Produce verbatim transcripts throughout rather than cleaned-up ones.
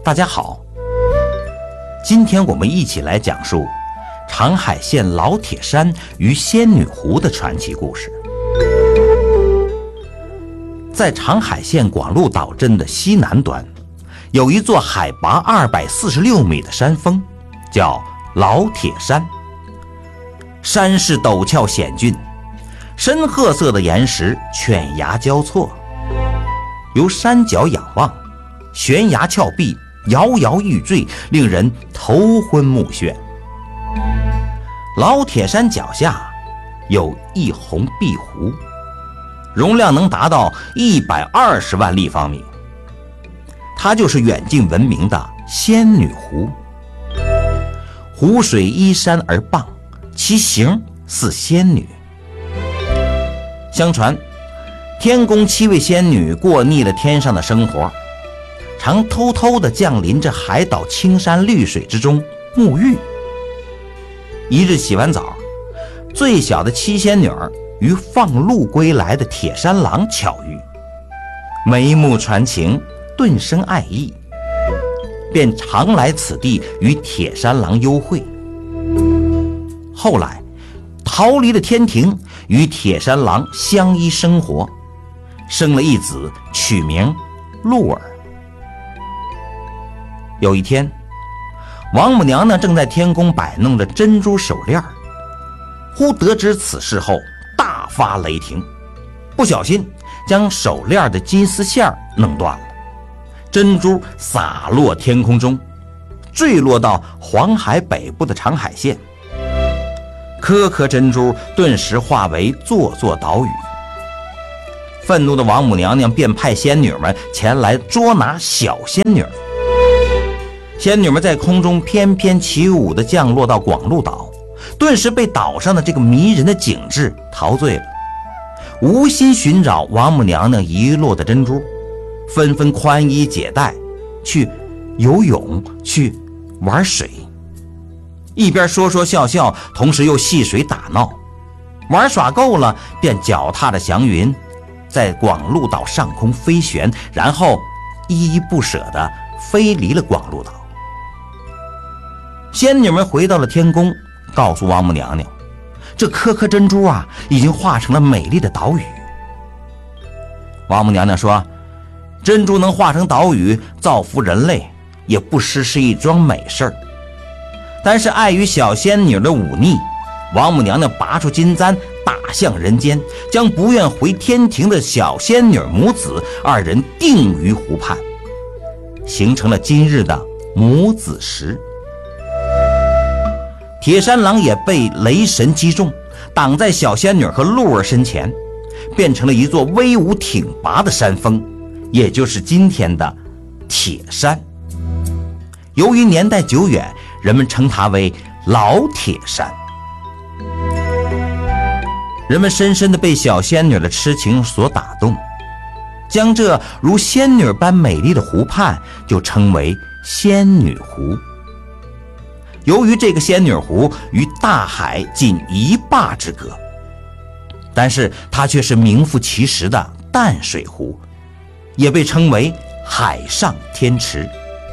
大家好，今天我们一起来讲述长海县老铁山与仙女湖的传奇故事。在长海县广鹿岛镇的西南端，有一座海拔二百四十六米的山峰，叫老铁山。山势陡峭险峻，深褐色的岩石犬牙交错，由山脚仰望，悬崖峭壁摇摇欲坠，令人头昏目眩。老铁山脚下有一泓碧湖，容量能达到一百二十万立方米，它就是远近闻名的仙女湖。湖水依山而傍，其形似仙女。相传天宫七位仙女过腻了天上的生活，常偷偷地降临着海岛青山绿水之中沐浴。一日洗完澡，最小的七仙女儿与放鹿归来的铁山狼巧遇，眉目传情，顿生爱意，便常来此地与铁山狼幽会。后来逃离了天庭，与铁山狼相依生活，生了一子，取名鹿儿。有一天，王母娘娘正在天宫摆弄着珍珠手链，忽得知此事后大发雷霆，不小心将手链的金丝线弄断了，珍珠洒落天空中，坠落到黄海北部的长海县。颗颗珍珠顿时化为座座岛屿。愤怒的王母娘娘便派仙女们前来捉拿小仙女。仙女们在空中翩翩起舞地降落到广鹿岛，顿时被岛上的这个迷人的景致陶醉了，无心寻找王母娘娘遗落的珍珠，纷纷宽衣解带，去游泳，去玩水。一边说说笑笑，同时又戏水打闹，玩耍够了，便脚踏着祥云在广鹿岛上空飞旋，然后依依不舍地飞离了广鹿岛。仙女们回到了天宫，告诉王母娘娘，这颗颗珍珠啊，已经化成了美丽的岛屿。王母娘娘说，珍珠能化成岛屿，造福人类，也不失是一桩美事儿。但是碍于小仙女的忤逆，王母娘娘拔出金簪，打向人间，将不愿回天庭的小仙女母子二人定于湖畔，形成了今日的母子石。铁山狼也被雷神击中，挡在小仙女和鹿儿身前，变成了一座威武挺拔的山峰，也就是今天的铁山。由于年代久远，人们称它为老铁山。人们深深地被小仙女的痴情所打动，将这如仙女般美丽的湖畔就称为仙女湖。由于这个仙女湖与大海仅一坝之隔，但是它却是名副其实的淡水湖，也被称为海上天池。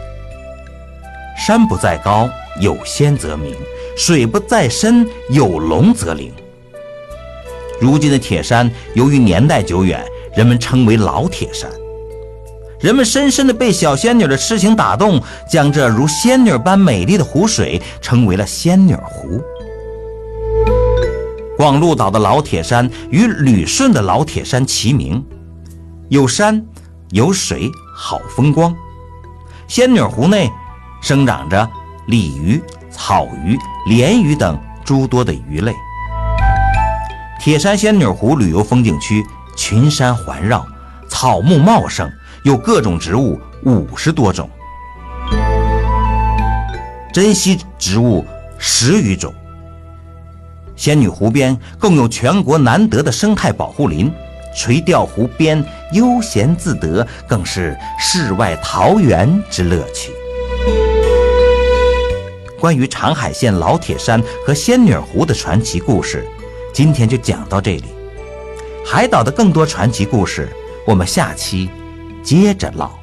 山不在高，有仙则名；水不在深，有龙则灵。如今的铁山由于年代久远，人们称为老铁山。人们深深地被小仙女的痴情打动，将这如仙女般美丽的湖水称为了仙女湖。广鹿岛的老铁山与旅顺的老铁山齐名，有山有水，好风光。仙女湖内生长着鲤鱼、草鱼、鲢鱼等诸多的鱼类。铁山仙女湖旅游风景区群山环绕，草木茂盛，有各种植物五十多种，珍稀植物十余种。仙女湖边更有全国难得的生态保护林，垂钓湖边悠闲自得，更是世外桃源之乐趣。关于长海县老铁山和仙女湖的传奇故事，今天就讲到这里。海岛的更多传奇故事，我们下期接着唠。